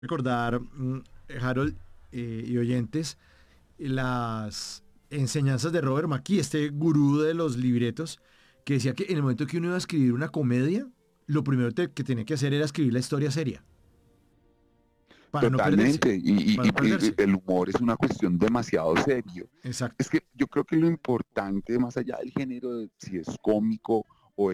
Recordar, Harold y oyentes, las enseñanzas de Robert McKee, este gurú de los libretos, que decía que en el momento que uno iba a escribir una comedia, lo primero que tenía que hacer era escribir la historia seria, para no perderse, Totalmente, para no y perderse. el humor es una cuestión demasiado serio. Exacto. Es que yo creo que lo importante, más allá del género, de si es cómico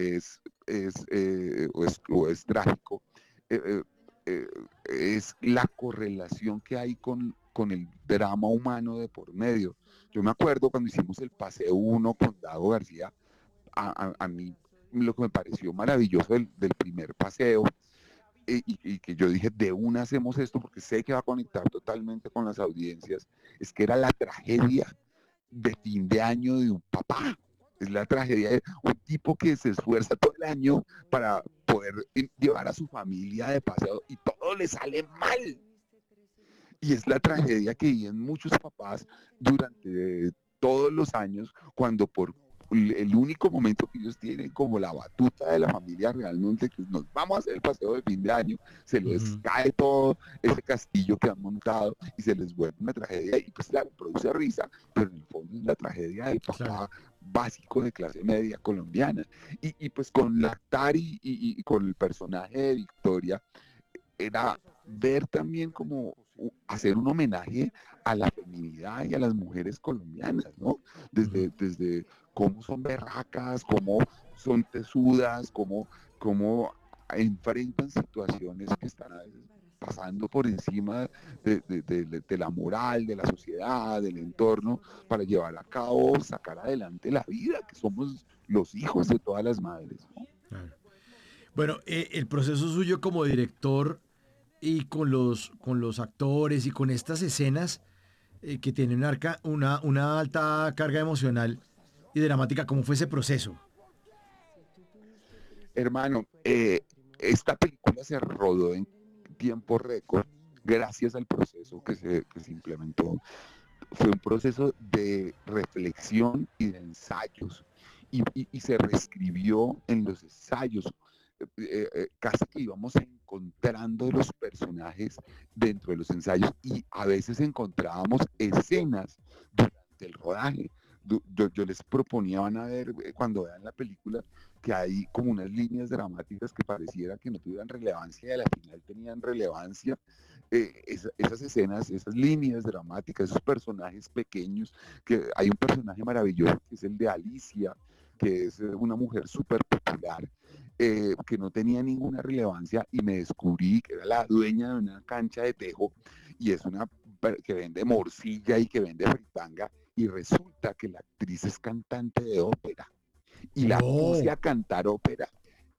o es trágico, eh, eh, eh, es la correlación que hay con el drama humano de por medio. Yo me acuerdo cuando hicimos el Paseo uno con Dago García, a mí lo que me pareció maravilloso del primer paseo y que yo dije, de una hacemos esto porque sé que va a conectar totalmente con las audiencias, es que era la tragedia de fin de año de un papá. Es la tragedia de un tipo que se esfuerza todo el año para poder llevar a su familia de paseo y todo le sale mal. Y es la tragedia que viven muchos papás durante todos los años cuando por el único momento que ellos tienen como la batuta de la familia realmente, que nos vamos a hacer el paseo de fin de año, se les Ujú. cae todo ese castillo que han montado y se les vuelve una tragedia y pues claro, produce risa, pero en el fondo es la tragedia del Claro. papá básico de clase media colombiana. Y pues con Lactar y con el personaje de Victoria, era ver también como hacer un homenaje a la feminidad y a las mujeres colombianas, ¿no? Ujú. Desde cómo son berracas, cómo son tesudas, cómo enfrentan situaciones que están a veces pasando por encima de la moral, de la sociedad, del entorno, para llevar a cabo, sacar adelante la vida, que somos los hijos de todas las madres, ¿no? Claro. Bueno, el proceso suyo como director y con los actores y con estas escenas que tienen una alta carga emocional y dramática, ¿cómo fue ese proceso? Hermano, esta película se rodó en tiempo récord gracias al proceso que se implementó. Fue un proceso de reflexión y de ensayos y se reescribió en los ensayos. Casi que íbamos encontrando los personajes dentro de los ensayos y a veces encontrábamos escenas durante el rodaje. Yo les proponía, van a ver cuando vean la película, que hay como unas líneas dramáticas que pareciera que no tuvieran relevancia y a la final tenían relevancia. Esas escenas, esas líneas dramáticas, esos personajes pequeños, que hay un personaje maravilloso que es el de Alicia, que es una mujer súper popular, que no tenía ninguna relevancia y me descubrí que era la dueña de una cancha de tejo y es una que vende morcilla y que vende fritanga y resulta que la actriz es cantante de ópera y la puse Oh, a cantar ópera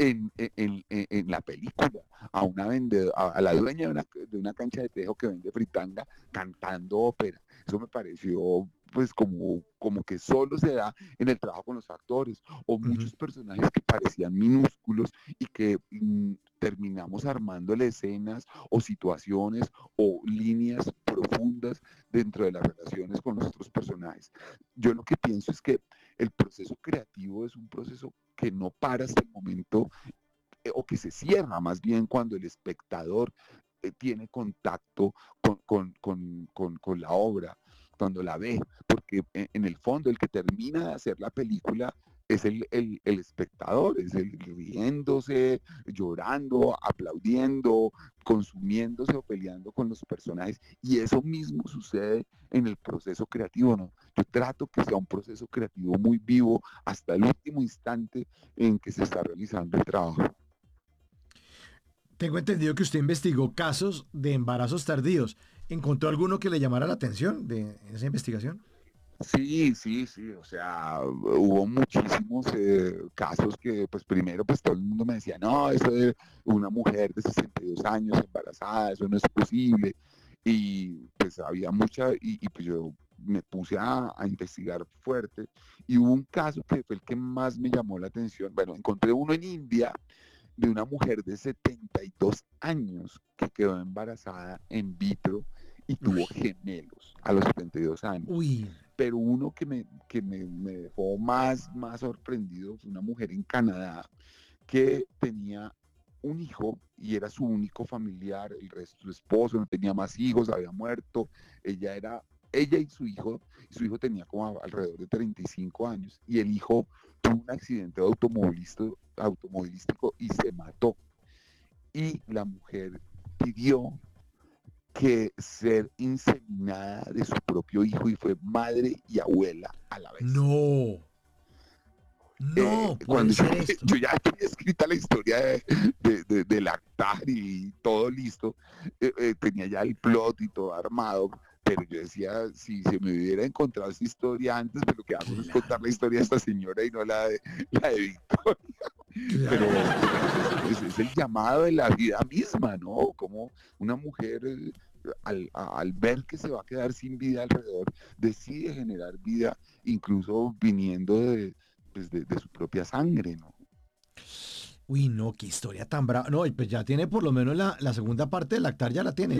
en la película a una a la dueña de una cancha de tejo que vende fritanga cantando ópera. Eso me pareció pues como que solo se da en el trabajo con los actores o ujú. muchos personajes que parecían minúsculos y que terminamos armándole escenas o situaciones o líneas profundas dentro de las relaciones con los otros personajes. Yo lo que pienso es que el proceso creativo es un proceso que no para hasta el momento o que se cierra más bien cuando el espectador tiene contacto con la obra, cuando la ve, porque en el fondo el que termina de hacer la película es el espectador, es el riéndose, llorando, aplaudiendo, consumiéndose o peleando con los personajes. Y eso mismo sucede en el proceso creativo, ¿no? Yo trato que sea un proceso creativo muy vivo hasta el último instante en que se está realizando el trabajo. Tengo entendido que usted investigó casos de embarazos tardíos. ¿Encontró alguno que le llamara la atención de esa investigación? Sí, sí, sí, o sea, hubo muchísimos casos que, pues primero, pues todo el mundo me decía, no, eso de una mujer de 62 años embarazada, eso no es posible. Y pues había mucha, pues yo me puse a investigar fuerte y hubo un caso que fue el que más me llamó la atención. Bueno, encontré uno en India de una mujer de 72 años que quedó embarazada en vitro y tuvo Uy, gemelos a los 72 años. uy, Pero uno me dejó más sorprendido fue una mujer en Canadá que tenía un hijo y era su único familiar, el resto su esposo no tenía más hijos, había muerto, ella y su hijo tenía como alrededor de 35 años y el hijo tuvo un accidente automovilístico y se mató. Y la mujer pidió que ser inseminada de su propio hijo y fue madre y abuela a la vez. No, no puede Cuando ser esto. yo ya tenía escrita la historia de lactar y todo listo, tenía ya el plot y todo armado, pero yo decía, si se me hubiera encontrado esa historia antes, pues lo que hago es contar Claro, la historia de esta señora y no la de Victoria. Pero claro. es el llamado de la vida misma, ¿no? Como una mujer al ver que se va a quedar sin vida alrededor, decide generar vida, incluso viniendo de su propia sangre, ¿no? Uy, no, qué historia tan brava. No, y pues ya tiene por lo menos la segunda parte del lactar, ya la tiene.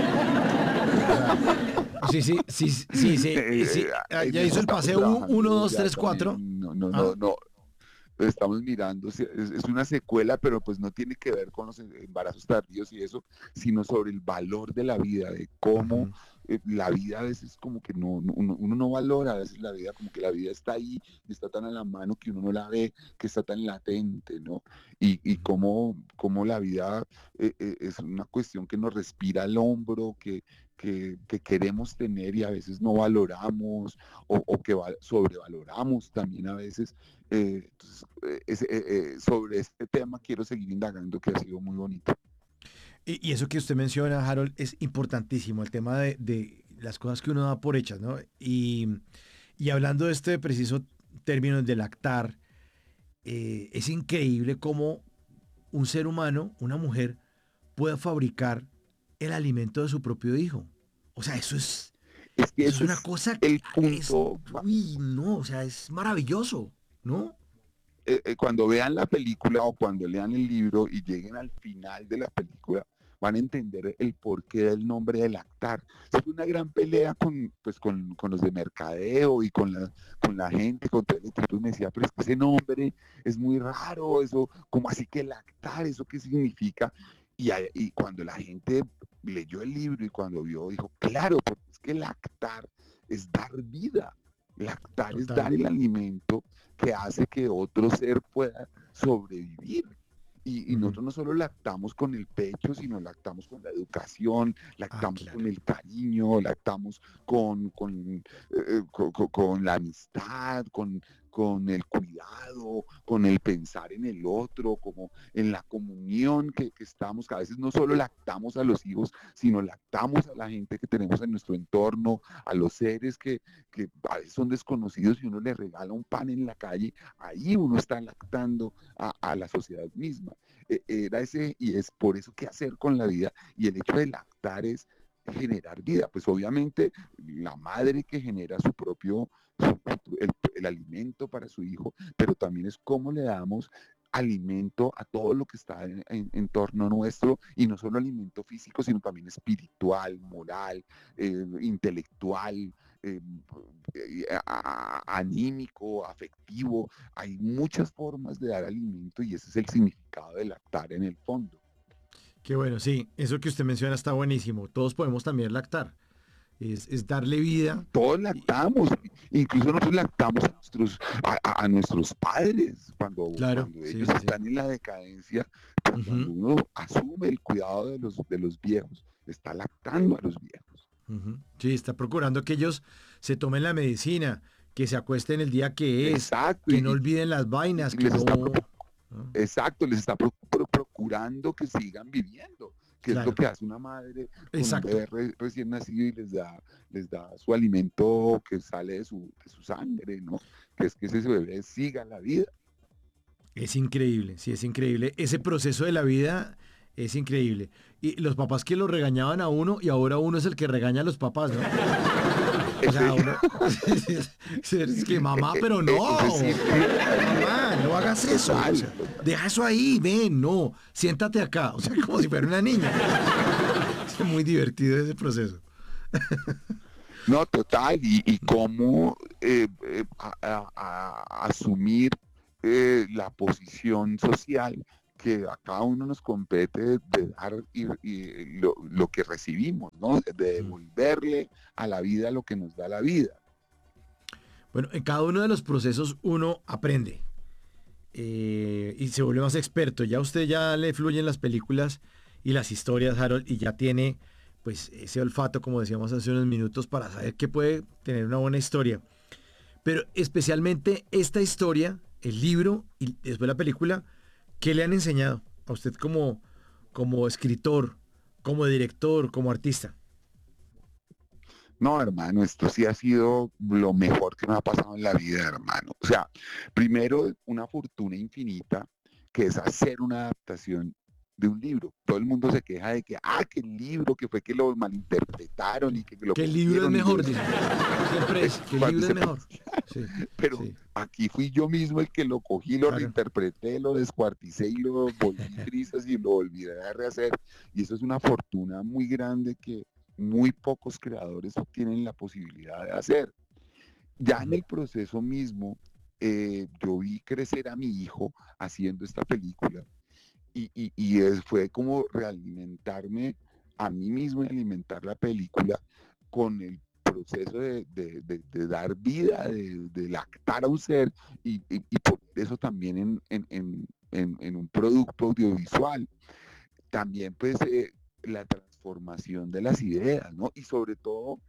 O sea, sí, sí, sí, sí, sí, sí, En ya eso hizo el estamos paseo uno, trabajando 2, ya 3, 4. también, no, no, ¿Ah? no, no, estamos mirando, es una secuela, pero pues no tiene que ver con los embarazos tardíos y eso, sino sobre el valor de la vida, de cómo Ujú, la vida a veces como que uno no valora a veces la vida, como que la vida está ahí, está tan a la mano que uno no la ve, que está tan latente, ¿no? Y ujú. cómo la vida es una cuestión que nos respira al hombro, que queremos tener y a veces no valoramos o que sobrevaloramos también a veces. Entonces, sobre este tema quiero seguir indagando, que ha sido muy bonito. Y eso que usted menciona, Harold, es importantísimo, el tema de las cosas que uno da por hechas, ¿no? Y hablando de este preciso término de lactar, es increíble cómo un ser humano, una mujer, pueda fabricar el alimento de su propio hijo. O sea, Es que eso es ese una es cosa que el es, punto. uy, no, o sea, es maravilloso, ¿no? Cuando vean la película o cuando lean el libro y lleguen al final de la película, van a entender el porqué del nombre de lactar. Es una gran pelea con los de mercadeo y con la gente, con todo el equipo. Y me decía, pero es que ese nombre es muy raro, eso, ¿cómo así que lactar? ¿Eso qué significa? Y cuando la gente leyó el libro y cuando vio, dijo, claro, porque es que lactar es dar vida. Lactar es Total. dar el alimento que hace que otro ser pueda sobrevivir. Y Ujú. nosotros no solo lactamos con el pecho, sino lactamos con la educación, Ah, lactamos claro. con el cariño, lactamos con la amistad, con el cuidado, con el pensar en el otro, como en la comunión que estamos, que a veces no solo lactamos a los hijos, sino lactamos a la gente que tenemos en nuestro entorno, a los seres que a veces son desconocidos y uno le regala un pan en la calle, ahí uno está lactando a la sociedad misma. Era ese, y es por eso que hacer con la vida, y el hecho de lactar es generar vida, pues obviamente la madre que genera el alimento para su hijo, pero también es cómo le damos alimento a todo lo que está en torno nuestro, y no solo alimento físico, sino también espiritual, moral, intelectual, eh, anímico, afectivo. Hay muchas formas de dar alimento y ese es el significado de lactar en el fondo. Qué bueno, sí, eso que usted menciona está buenísimo. Todos podemos también lactar. Es darle vida. Todos Y- lactamos, incluso nosotros lactamos a nuestros padres cuando, claro, cuando sí, ellos sí, sí. están en la decadencia, pues cuando Ujú, uno asume el cuidado de los viejos, está lactando a los viejos. ujú. Sí, está procurando que ellos se tomen la medicina, que se acuesten el día que es, Exacto, que no olviden las vainas, y que les está no... ¿no? exacto, les está procurando que sigan viviendo, que es lo Claro, que hace una madre con un exacto. bebé recién nacido y les da su alimento que sale de su sangre, ¿no? Que es que ese bebé siga la vida. Es increíble, sí, es increíble. Ese proceso de la vida es increíble. Y los papás que lo regañaban a uno y ahora uno es el que regaña a los papás, ¿no? O Ese, sea, uno... es que mamá, pero ese no. círculo de la vida, Mamá, no hagas eso. O total, sea, total. deja eso ahí, ven, no. Siéntate acá. O sea, como si fuera una niña. Es muy divertido ese proceso. No, total, y cómo asumir la posición social que a cada uno nos compete de dar lo que recibimos, ¿no? De Mm. devolverle a la vida lo que nos da la vida. Bueno, en cada uno de los procesos uno aprende y se vuelve más experto. Ya usted ya le fluyen las películas y las historias, Harold, y ya tiene pues ese olfato, como decíamos hace unos minutos, para saber que puede tener una buena historia. Pero especialmente esta historia, el libro y después la película, ¿qué le han enseñado a usted como escritor, como director, como artista? No, hermano, esto sí ha sido lo mejor que me ha pasado en la vida, hermano. O sea, primero, una fortuna infinita, que es hacer una adaptación de un libro. Todo el mundo se queja de que el libro, que fue que lo malinterpretaron y que lo Que el libro es cogieron y lo... mejor, dicen. Siempre es que el Cuando libro es se... mejor. Sí, Pero sí, aquí fui yo mismo el que lo cogí, lo claro. reinterpreté, lo descuarticé y lo volví trizas y lo volví a rehacer. Y eso es una fortuna muy grande que muy pocos creadores tienen la posibilidad de hacer. Ya en Ujú. el proceso mismo, yo vi crecer a mi hijo haciendo esta película fue como realimentarme a mí mismo y alimentar la película con el proceso de dar vida, de lactar a un ser y por eso también en un producto audiovisual. También pues la transformación de las ideas, ¿no? Y sobre todo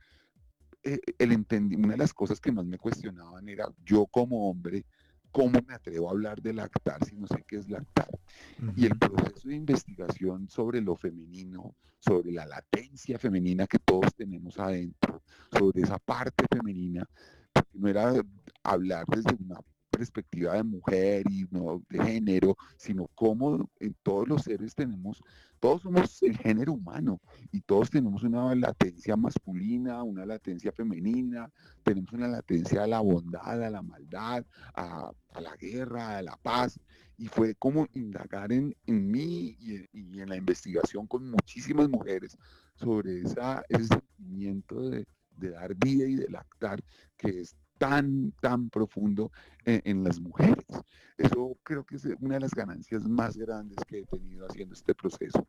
una de las cosas que más me cuestionaban era yo como hombre, ¿cómo me atrevo a hablar de lactar si no sé qué es lactar? Y el Ujú. proceso de investigación sobre lo femenino, sobre la latencia femenina que todos tenemos adentro, sobre esa parte femenina, porque no era hablar desde una perspectiva de mujer y no de género, sino cómo en todos los seres tenemos, todos somos el género humano y todos tenemos una latencia masculina, una latencia femenina, tenemos una latencia a la bondad, a la maldad, a la guerra, a la paz, y fue como indagar en mí y en la investigación con muchísimas mujeres sobre ese sentimiento de dar vida y de lactar que es tan profundo en las mujeres. Eso creo que es una de las ganancias más grandes que he tenido haciendo este proceso.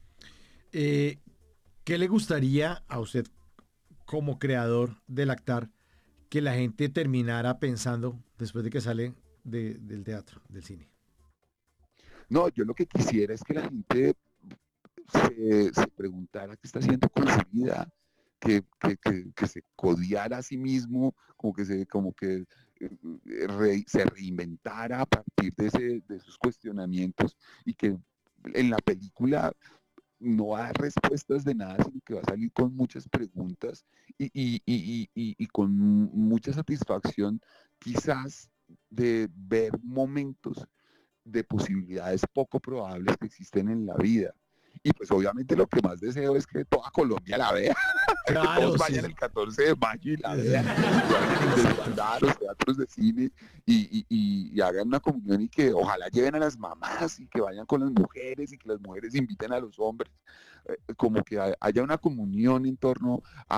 Eh, ¿Qué le gustaría a usted como creador de Lactar que la gente terminara pensando después de que sale del teatro, del cine? No, yo lo que quisiera es que la gente se preguntara qué está haciendo con su vida, que se codiara a sí mismo, como que se reinventara a partir de esos cuestionamientos y que en la película no va a dar respuestas de nada, sino que va a salir con muchas preguntas y con mucha satisfacción quizás de ver momentos de posibilidades poco probables que existen en la vida. Y pues obviamente lo que más deseo es que toda Colombia la vea, que todos Claro, sí, vayan sí. el 14 de mayo y la vean, que vayan en desbandada a los teatros de cine y hagan una comunión y que ojalá lleven a las mamás y que vayan con las mujeres y que las mujeres inviten a los hombres, como que haya una comunión en torno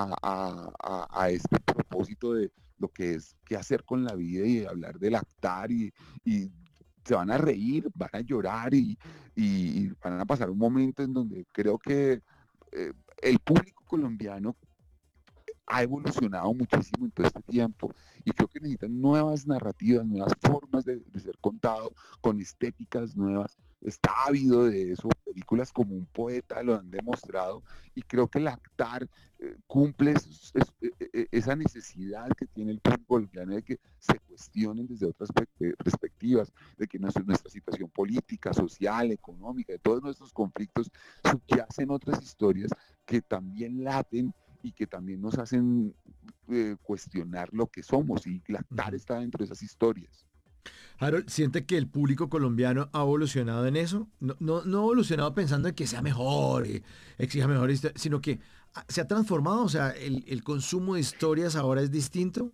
a este propósito de lo que es qué hacer con la vida y hablar del actar y se van a reír, van a llorar y van a pasar un momento en donde creo que eh, el público colombiano ha evolucionado muchísimo en todo este tiempo y creo que necesitan nuevas narrativas, nuevas formas de ser contado, con estéticas nuevas. Está ávido de eso, películas como Un poeta lo han demostrado y creo que el actar cumple esa necesidad que tiene el público colombiano de que se cuestionen desde otras perspectivas, de que nuestra situación política, social, económica, de todos nuestros conflictos subyacen otras historias que también laten y que también nos hacen cuestionar lo que somos y lactar Ujú. está dentro de esas historias. Harold, ¿siente que el público colombiano ha evolucionado en eso? No ha evolucionado pensando en que sea mejor, exija mejor, sino que se ha transformado, o sea, el consumo de historias ahora es distinto.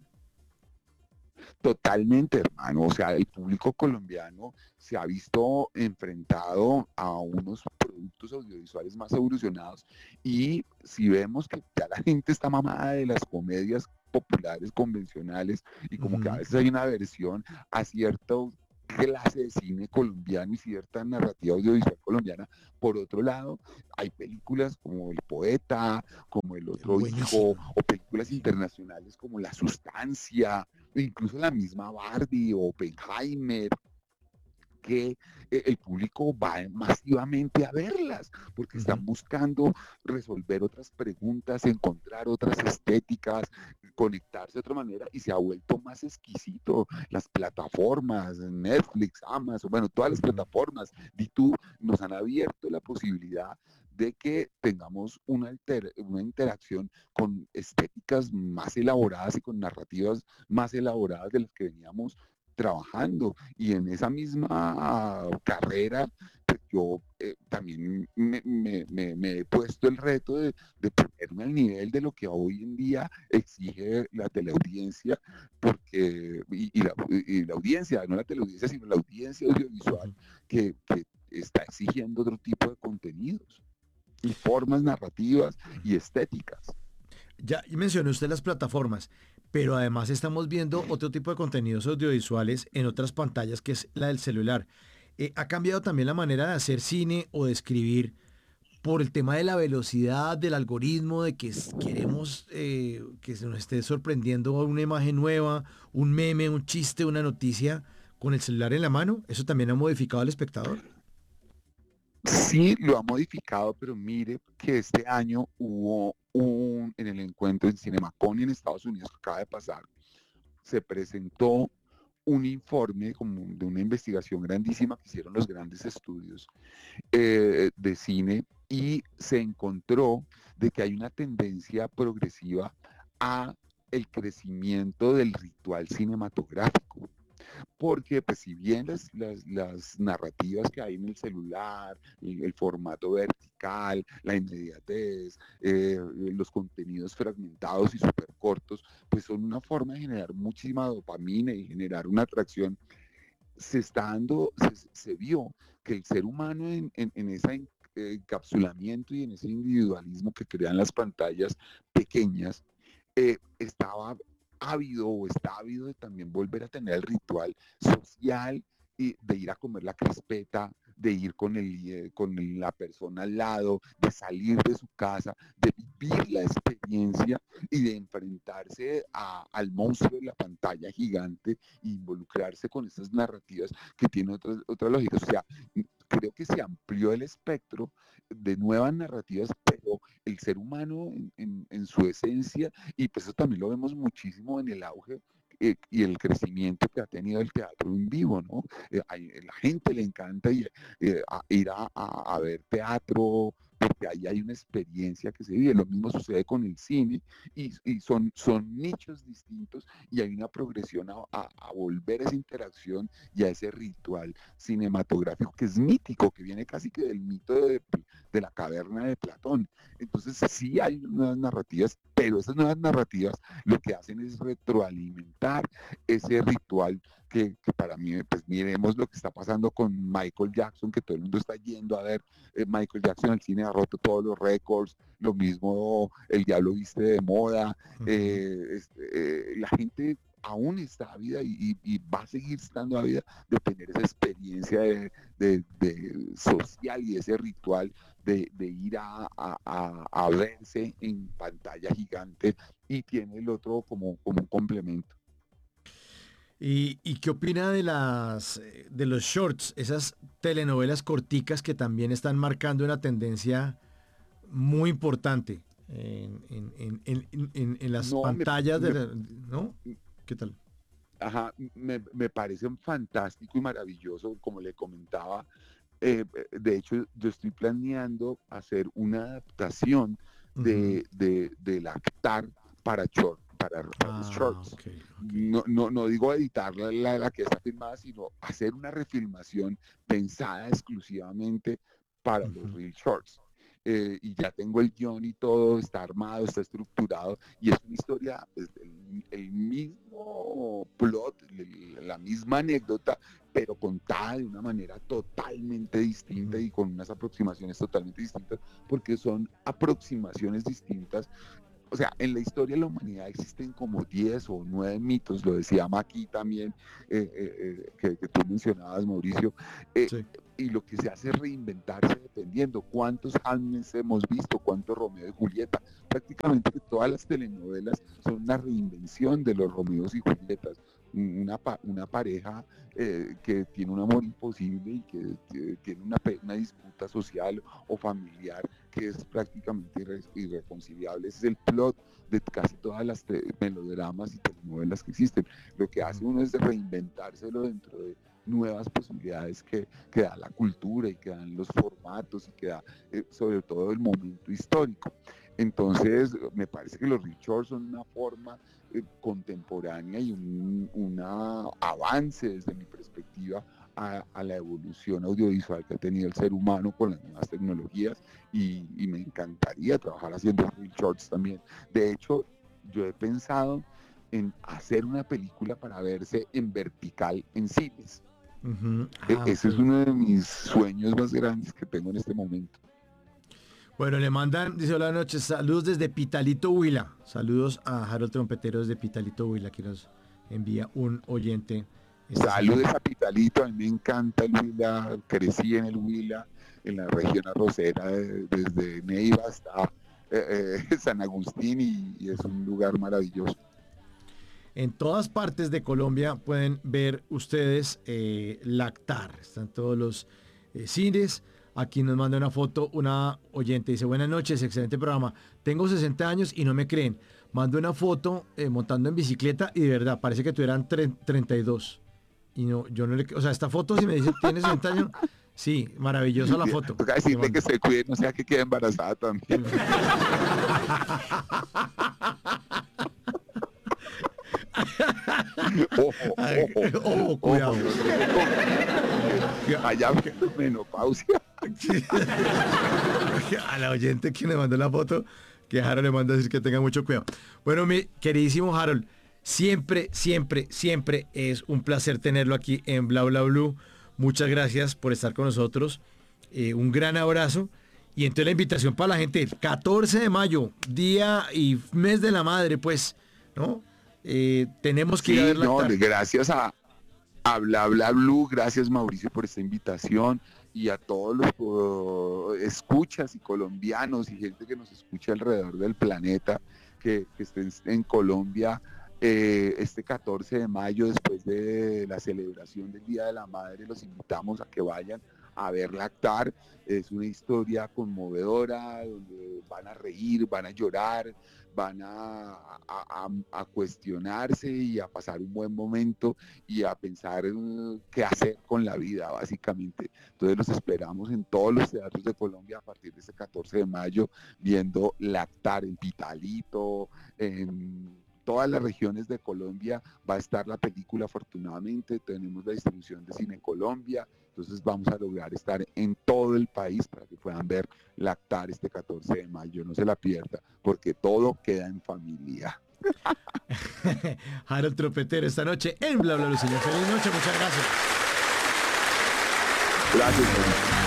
Totalmente, hermano. O sea, el público colombiano se ha visto enfrentado a unos productos audiovisuales más evolucionados y si vemos que ya la gente está mamada de las comedias populares convencionales y como que a Ujú. veces hay una aversión a ciertos clase de cine colombiano y cierta narrativa audiovisual colombiana. Por otro lado, hay películas como El Poeta, como El Otro Hijo, Buenísima. o películas Sí. internacionales como La Sustancia, o incluso la misma Barbie o Oppenheimer, que el público va masivamente a verlas, porque Ujú. están buscando resolver otras preguntas, encontrar otras estéticas, conectarse de otra manera, y se ha vuelto más exquisito. Las plataformas, Netflix, Amazon, bueno, todas las Ujú. plataformas, tú, nos han abierto la posibilidad de que tengamos una interacción con estéticas más elaboradas y con narrativas más elaboradas de las que veníamos trabajando. Y en esa misma carrera, pues yo también me he puesto el reto de ponerme al nivel de lo que hoy en día exige la teleaudiencia, porque, y la audiencia, no la teleaudiencia, sino la audiencia audiovisual Ujú. que está exigiendo otro tipo de contenidos y formas narrativas y estéticas. Ya mencionó usted las plataformas, pero además estamos viendo otro tipo de contenidos audiovisuales en otras pantallas, que es la del celular. ¿Ha cambiado también la manera de hacer cine o de escribir por el tema de la velocidad, del algoritmo, de que queremos que se nos esté sorprendiendo una imagen nueva, un meme, un chiste, una noticia con el celular en la mano? ¿Eso también ha modificado al espectador? Sí, lo ha modificado, pero mire que este año hubo en el encuentro en CinemaCon en Estados Unidos que acaba de pasar, se presentó un informe como de una investigación grandísima que hicieron los grandes estudios de cine, y se encontró de que hay una tendencia progresiva a el crecimiento del ritual cinematográfico, porque pues si bien las narrativas que hay en el celular, el formato vertical, la inmediatez, los contenidos fragmentados y súper cortos, pues son una forma de generar muchísima dopamina y generar una atracción. Se está dando, se vio que el ser humano en ese encapsulamiento y en ese individualismo que crean las pantallas pequeñas, estaba ávido o está ávido de también volver a tener el ritual social y de ir a comer la crispeta, de ir con la persona al lado, de salir de su casa, de vivir la experiencia y de enfrentarse al monstruo de la pantalla gigante e involucrarse con esas narrativas que tienen otras lógicas. O sea, creo que se amplió el espectro de nuevas narrativas, pero el ser humano en su esencia, y pues eso también lo vemos muchísimo en el auge y el crecimiento que ha tenido el teatro en vivo, ¿no? La gente le encanta ir a ver teatro, porque ahí hay una experiencia que se vive. Lo mismo sucede con el cine, y son nichos distintos, y hay una progresión a volver a esa interacción y a ese ritual cinematográfico que es mítico, que viene casi que del mito de la caverna de Platón. Entonces sí hay nuevas narrativas, pero esas nuevas narrativas lo que hacen es retroalimentar ese ritual que para mí, pues miremos lo que está pasando con Michael Jackson, que todo el mundo está yendo a ver Michael Jackson. El cine ha roto todos los récords, lo mismo El Diablo Viste de Moda, Ujú. la gente aún está ávida y va a seguir estando ávida de tener esa experiencia de social y ese ritual de ir a verse en pantalla gigante, y tiene el otro como un complemento. ¿Y qué opina de de los shorts, esas telenovelas corticas que también están marcando una tendencia muy importante en las No, pantallas ¿no? ¿Qué tal? ajá, me parece fantástico y maravilloso, como le comentaba. De hecho, yo estoy planeando hacer una adaptación Ujú. del actar para los Ah, shorts. ok, ok. No digo editar la que está filmada, sino hacer una refilmación pensada exclusivamente para los Ujú. real shorts. Y ya tengo el guión y todo, está armado, está estructurado, y es una historia, pues, el mismo plot, la misma anécdota, pero contada de una manera totalmente distinta Ujú. y con unas aproximaciones totalmente distintas, porque son aproximaciones distintas o sea, en la historia de la humanidad existen como 10 o 9 mitos, lo decía Maki también, que tú mencionabas, Mauricio, eh, Sí. y lo que se hace es reinventarse dependiendo cuántos Hamlets hemos visto, cuántos Romeo y Julieta. Prácticamente todas las telenovelas son una reinvención de los Romeos y Julietas, una pareja que tiene un amor imposible y que tiene una disputa social o familiar que es prácticamente irreconciliable. Ese es el plot de casi todas las melodramas y telenovelas que existen. Lo que hace uno es reinventárselo dentro de nuevas posibilidades que da la cultura y que dan los formatos y que da sobre todo el momento histórico. Entonces, me parece que los Richards son una forma contemporánea y un avance desde mi perspectiva a la evolución audiovisual que ha tenido el ser humano con las nuevas tecnologías y me encantaría trabajar haciendo Richards también. De hecho, yo he pensado en hacer una película para verse en vertical en cines. Ese es Ok. uno de mis sueños más grandes que tengo en este momento. Bueno, le mandan, dice hola noches, saludos desde Pitalito Huila. Saludos a Harold Trompetero desde Pitalito Huila, que nos envía un oyente esta Saludos semana. a Pitalito, a mí me encanta el Huila, crecí en el Huila, en la región arrocera, desde Neiva hasta San Agustín y es un lugar maravilloso. En todas partes de Colombia pueden ver ustedes Lactar. Están todos los cines. Aquí nos manda una foto una oyente. Dice, buenas noches, excelente programa. Tengo 60 años y no me creen. Mando una foto montando en bicicleta y de verdad, parece que tuvieran 32. Y no, yo no le... O sea, esta foto si me dice, ¿tienes 60 años? Sí, maravillosa la foto. Toca Que decirle que mando. se cuide, no sea que quede embarazada también. Ojo, Ay, ojo, ojo, ojo, cuidado. no se allá menopausia. A la oyente que le mandó la foto, que Harold le manda a decir que tenga mucho cuidado. Bueno, mi queridísimo Harold, siempre, siempre, siempre es un placer tenerlo aquí en Bla Bla Blue. Muchas gracias por estar con nosotros. Un gran abrazo. Y entonces la invitación para la gente, el 14 de mayo, día y mes de la madre, pues, ¿no? Tenemos que ir a ver Sí, no, Lactar. gracias a Bla Bla Blue, gracias Mauricio por esta invitación y a todos los escuchas y colombianos y gente que nos escucha alrededor del planeta que estén en Colombia este 14 de mayo después de la celebración del Día de la Madre, los invitamos a que vayan a ver Lactar. Es una historia conmovedora donde van a reír, van a llorar, van a cuestionarse y a pasar un buen momento y a pensar qué hacer con la vida, básicamente. Entonces los esperamos en todos los teatros de Colombia a partir de este 14 de mayo, viendo Lactar en Pitalito, en todas las regiones de Colombia va a estar la película. Afortunadamente tenemos la distribución de Cine en Colombia, entonces vamos a lograr estar en todo el país para que puedan ver Lactar este 14 de mayo. No se la pierda, porque todo queda en familia. Harold Trompetero esta noche en Bla Bla Bla, señor. Feliz noche, muchas gracias. Gracias.